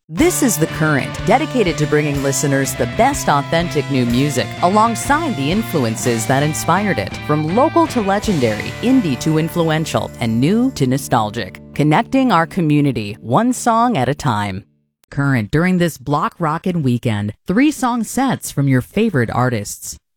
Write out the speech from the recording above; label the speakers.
Speaker 1: This is The Current, dedicated to bringing listeners the best authentic new music alongside the influences that inspired it, from local to legendary, indie to influential, and new to nostalgic. Connecting our community, one song at a time. Current during this block rockin' weekend, 3 song sets from your favorite artists.